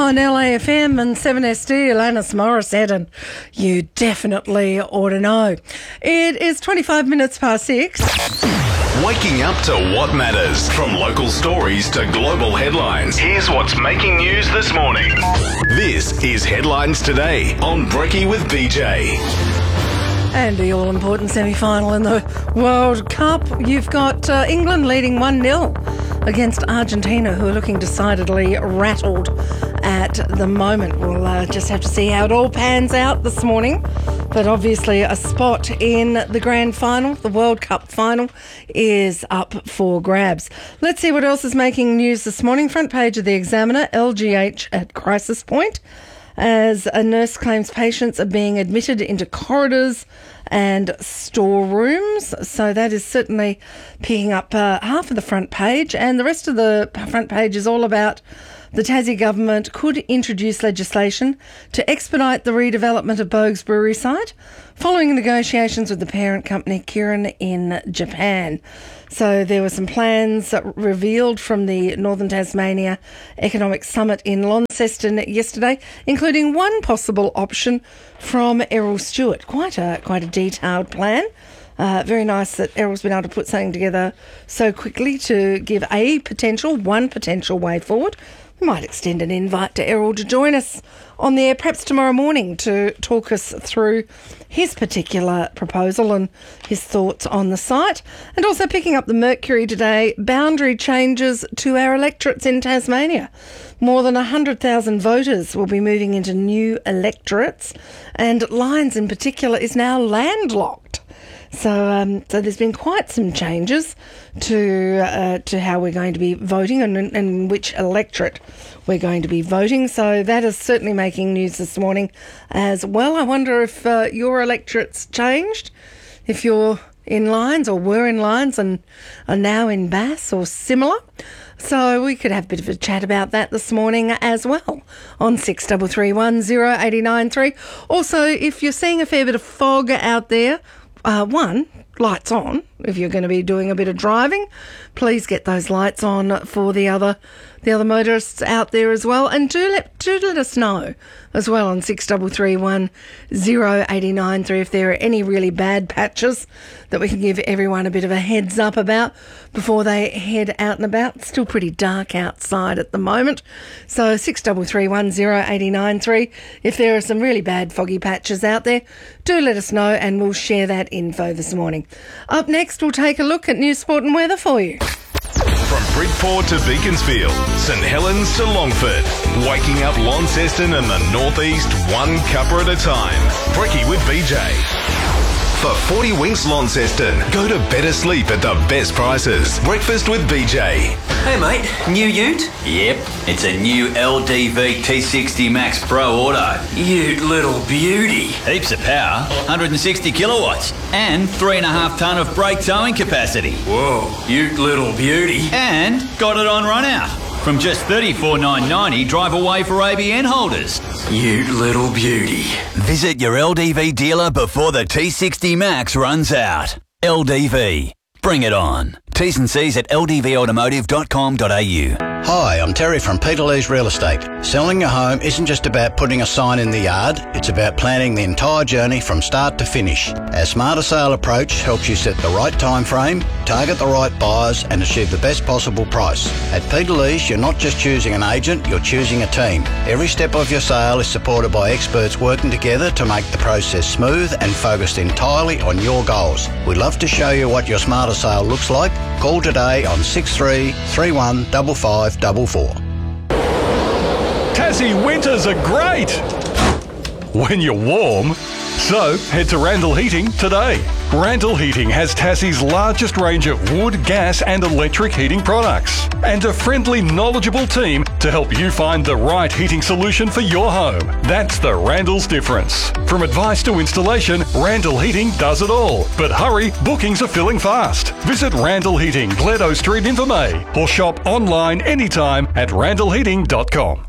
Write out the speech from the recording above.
on LAFM and 7SD, Alanis Morissette, and you definitely ought to know. It is 25 minutes past 6. Waking up to what matters. From local stories to global headlines. Here's what's making news this morning. This is Headlines Today on Brekkie with BJ. And the all-important semi-final in the World Cup. You've got England leading 1-0 against Argentina, who are looking decidedly rattled at the moment. We'll just have to see how it all pans out this morning. But obviously a spot in the grand final, the World Cup final, is up for grabs. Let's see what else is making news this morning. Front page of the Examiner, LGH at crisis point, as a nurse claims patients are being admitted into corridors and storerooms. So that is certainly picking up half of the front page. And the rest of the front page is all about the Tassie government could introduce legislation to expedite the redevelopment of Boag's brewery site following negotiations with the parent company Kirin in Japan. So there were some plans revealed from the Northern Tasmania Economic Summit in Launceston yesterday, including one possible option from Errol Stewart. Quite a detailed plan. Very nice that Errol's been able to put something together so quickly to give one potential way forward. We might extend an invite to Errol to join us on the air perhaps tomorrow morning to talk us through his particular proposal and his thoughts on the site. And also picking up the Mercury today, boundary changes to our electorates in Tasmania. More than 100,000 voters will be moving into new electorates, and Lyons in particular is now landlocked. So there's been quite some changes to how we're going to be voting and which electorate we're going to be voting. So that is certainly making news this morning as well. I wonder if your electorate's changed, if you're in Lyons or were in Lyons and are now in Bass or similar. So we could have a bit of a chat about that this morning as well on 6331 0893. Also, if you're seeing a fair bit of fog out there, lights on. If you're going to be doing a bit of driving, please get those lights on for the other motorists out there as well. And do let us know as well on 6331 0893 if there are any really bad patches that we can give everyone a bit of a heads up about before they head out and about. It's still pretty dark outside at the moment. So 6331 0893 if there are some really bad foggy patches out there, do let us know and we'll share that info this morning. Up next, we'll take a look at news, sport and weather for you. From Bridport to Beaconsfield, St Helens to Longford, waking up Launceston and the northeast one cuppa at a time. Brekkie with BJ. For 40 Winks Launceston, go to better sleep at the best prices. Breakfast with BJ. Hey mate, new ute? Yep, it's a new LDV T60 Max Pro Auto. Ute little beauty. Heaps of power, 160 kilowatts, and 3.5 tonne of brake towing capacity. Whoa, ute little beauty. And got it on run out. From just $34,990 drive away for ABN holders. Ute little beauty. Visit your LDV dealer before the T60 Max runs out. LDV. Bring it on. T's and C's at ldvautomotive.com.au. Hi, I'm Terry from Peter Lee's Real Estate. Selling a home isn't just about putting a sign in the yard, it's about planning the entire journey from start to finish. Our Smarter Sale approach helps you set the right time frame, target the right buyers and achieve the best possible price. At Peter Lee's, you're not just choosing an agent, you're choosing a team. Every step of your sale is supported by experts working together to make the process smooth and focused entirely on your goals. We'd love to show you what your Smarter Sale looks like. Call today on 6331 5544. Tassie winters are great when you're warm. So head to Randall Heating today. Randall Heating has Tassie's largest range of wood, gas and electric heating products and a friendly, knowledgeable team to help you find the right heating solution for your home. That's the Randall's difference. From advice to installation, Randall Heating does it all. But hurry, bookings are filling fast. Visit Randall Heating, Gledo Street, Invermay, or shop online anytime at randallheating.com.